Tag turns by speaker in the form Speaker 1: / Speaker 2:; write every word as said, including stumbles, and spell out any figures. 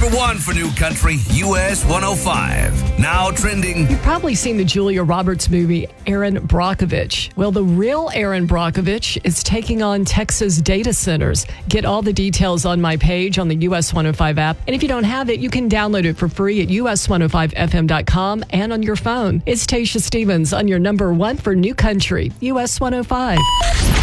Speaker 1: number one for New Country, U S one oh five. Now trending.
Speaker 2: You've probably seen the Julia Roberts movie, Erin Brockovich. Well, the real Erin Brockovich is taking on Texas data centers. Get all the details on my page on the U S one oh five app. And if you don't have it, you can download it for free at U S one oh five F M dot com and on your phone. It's Tasha Stevens on your number one for New Country, U S one oh five.